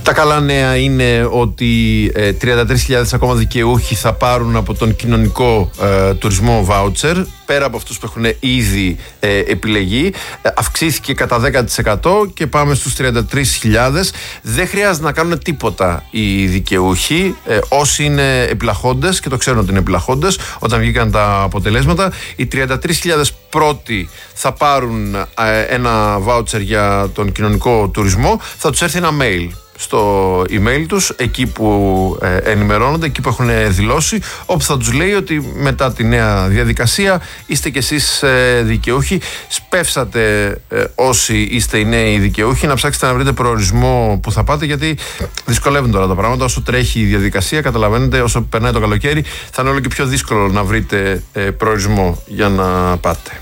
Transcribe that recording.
Τα καλά νέα είναι ότι 33.000 ακόμα δικαιούχοι θα πάρουν από τον κοινωνικό τουρισμό βάουτσερ, πέρα από αυτούς που έχουν ήδη επιλεγεί. Αυξήθηκε κατά 10% και πάμε στους 33.000. Δεν χρειάζεται να κάνουν τίποτα οι δικαιούχοι. Όσοι είναι επιλαχόντες, και το ξέρουν ότι είναι επιλαχόντες όταν βγήκαν τα αποτελέσματα, οι 33.000 πρώτοι θα πάρουν ένα βάουτσερ για τον κοινωνικό τουρισμό. Θα τους έρθει ένα mail στο email τους, εκεί που ενημερώνονται, εκεί που έχουν δηλώσει, όπου θα τους λέει ότι μετά τη νέα διαδικασία είστε κι εσείς δικαιούχοι. Σπεύσατε όσοι είστε οι νέοι δικαιούχοι να ψάξετε να βρείτε προορισμό που θα πάτε, γιατί δυσκολεύουν τώρα τα πράγματα. Όσο τρέχει η διαδικασία, καταλαβαίνετε, όσο περνάει το καλοκαίρι θα είναι όλο και πιο δύσκολο να βρείτε προορισμό για να πάτε.